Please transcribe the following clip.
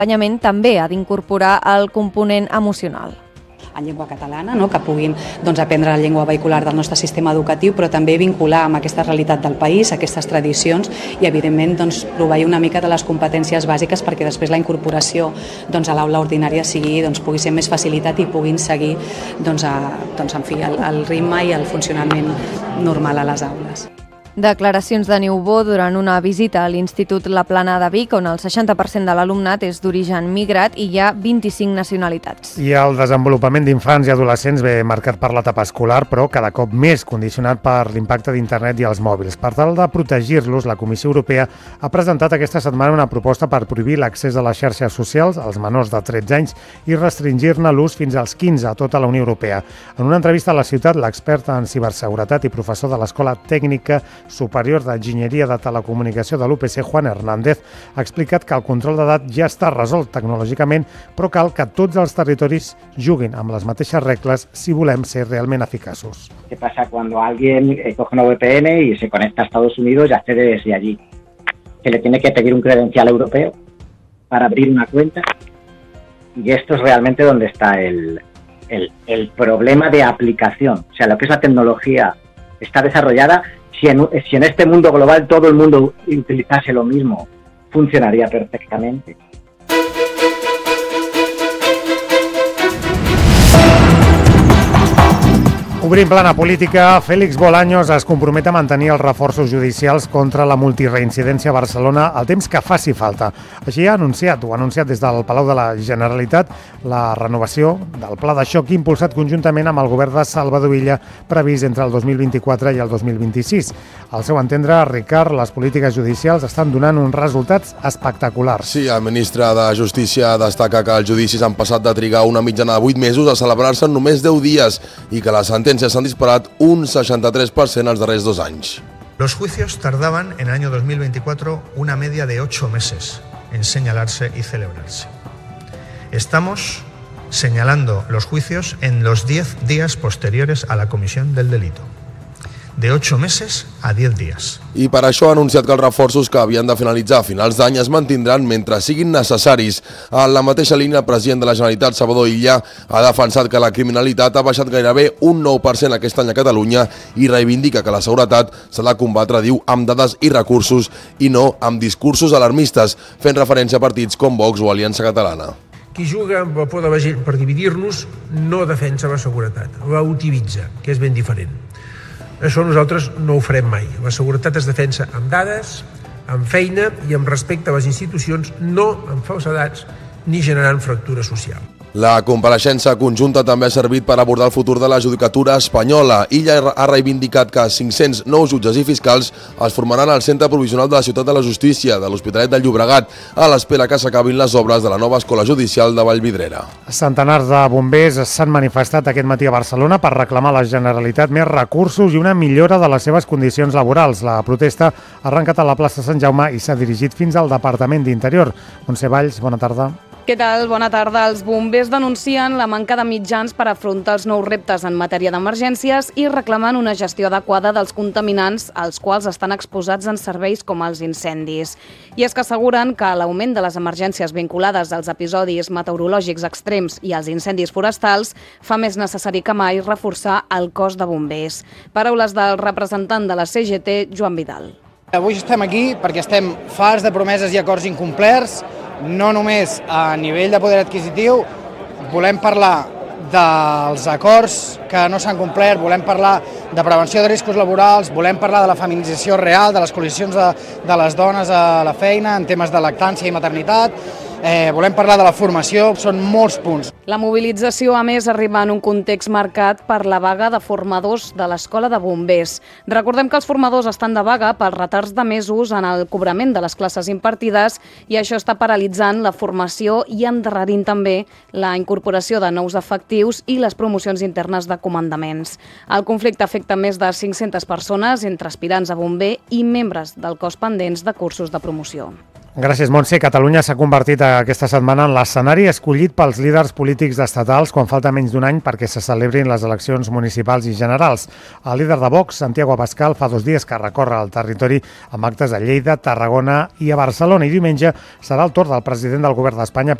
L'acompanyament també ha d'incorporar el component emocional. En llengua catalana, que puguin aprendre la llengua vehicular del nostre sistema educatiu, però també vincular amb aquesta realitat del país, aquestes tradicions i, evidentment, proveir una mica de les competències bàsiques perquè després la incorporació a l'aula ordinària pugui ser més facilitat i puguin seguir el ritme i el funcionament normal a les aules. Declaracions de Niubó durant una visita a l'Institut La Plana de Vic, on el 60% de l'alumnat és d'origen migrat i hi ha 25 nacionalitats. I el desenvolupament d'infants i adolescents ve marcat per l'etapa escolar, però cada cop més condicionat per l'impacte d'internet i els mòbils. Per tal de protegir-los, la Comissió Europea ha presentat aquesta setmana una proposta per prohibir l'accés a les xarxes socials als menors de 13 anys i restringir-ne l'ús fins als 15 a tota la Unió Europea. En una entrevista a La Ciutat, l'expert en ciberseguretat i professor de l'Escola Tècnica Superior d'Enginyeria de Telecomunicació de l'UPC, Juan Hernández, ha explicat que el control d'edat ja està resolt tecnològicament, però cal que tots els territoris juguin amb les mateixes regles si volem ser realment eficaços. ¿Qué pasa cuando alguien coge una VPN y se conecta a Estados Unidos y accede desde allí? Que le tiene que pedir un credencial europeo para abrir una cuenta. Y esto es realmente donde está el problema de aplicación. O sea, lo que es la tecnología está desarrollada. Si en este mundo global todo el mundo utilizase lo mismo, funcionaría perfectamente. Obrim plana política, Félix Bolaños es compromet a mantenir els reforços judicials contra la multireincidència a Barcelona el temps que faci falta. Així ha anunciat des del Palau de la Generalitat la renovació del pla de xoc impulsat conjuntament amb el govern de Salvador Illa previst entre el 2024 i el 2026. Al seu entendre, Ricard, les polítiques judicials estan donant uns resultats espectaculars. Sí, el ministre de Justícia destaca que els judicis han passat de trigar una mitjana de 8 mesos a celebrar-se en només 10 dies i que les sentències s'han disparat un 63% els darrers 2 anys. Los juicios tardaban en el año 2024 una media de 8 meses en señalarse y celebrarse. Estamos señalando los juicios en los 10 días posteriores a la comisión del delito. De 8 meses a 10 dies. I per això ha anunciat que els reforços que havien de finalitzar a finals d'any es mantindran mentre siguin necessaris. En la mateixa línia, el president de la Generalitat, Salvador Illa, ha defensat que la criminalitat ha baixat gairebé un 9% aquest any a Catalunya i reivindica que la seguretat s'ha de combatre, diu, amb dades i recursos i no amb discursos alarmistes, fent referència a partits com Vox o Aliança Catalana. Qui juga amb el por de la gent per dividir-nos no defensa la seguretat, la utilitza, que és ben diferent. Això nosaltres no ho farem mai. La seguretat es defensa amb dades, amb feina i amb respecte a les institucions, no amb falsedats ni generant fractura social. La compareixença conjunta també ha servit per abordar el futur de la judicatura espanyola. Illa ha reivindicat que 500 nous jutges i fiscals es formaran al Centre Provisional de la Ciutat de la Justícia de l'Hospitalet de Llobregat a l'espera que s'acabin les obres de la nova escola judicial de Vallvidrera. Centenars de bombers s'han manifestat aquest matí a Barcelona per reclamar a la Generalitat més recursos i una millora de les seves condicions laborals. La protesta ha arrencat a la plaça Sant Jaume i s'ha dirigit fins al Departament d'Interior. Montse Valls, bona tarda. Què tal? Bona tarda. Els bombers denuncien la manca de mitjans per afrontar els nous reptes en matèria d'emergències i reclamen una gestió adequada dels contaminants als quals estan exposats en serveis com els incendis. I és que asseguren que l'augment de les emergències vinculades als episodis meteorològics extrems i als incendis forestals fa més necessari que mai reforçar el cos de bombers. Paraules del representant de la CGT, Joan Vidal. Avui estem aquí perquè estem farts de promeses i acords incomplerts, no només a nivell de poder adquisitiu, volem parlar dels acords que no s'han complert, volem parlar de prevenció de riscos laborals, volem parlar de la feminització real, de les col·lisions de les dones a la feina en temes de lactància i maternitat, volem parlar de la formació, són molts punts. La mobilització, a més, arriba en un context marcat per la vaga de formadors de l'Escola de Bombers. Recordem que els formadors estan de vaga pels retards de mesos en el cobrament de les classes impartides i això està paralitzant la formació i endarrerint també la incorporació de nous efectius i les promocions internes de comandaments. El conflicte afecta més de 500 persones, entre aspirants a bomber i membres del cos pendents de cursos de promoció. Gràcies, Montse. Catalunya s'ha convertit aquesta setmana en l'escenari escollit pels líders polítics estatals quan falta menys d'un any perquè se celebrin les eleccions municipals i generals. El líder de Vox, Santiago Abascal, fa 2 dies que recorre el territori amb actes a Lleida, Tarragona i a Barcelona. I diumenge serà el torn del president del govern d'Espanya,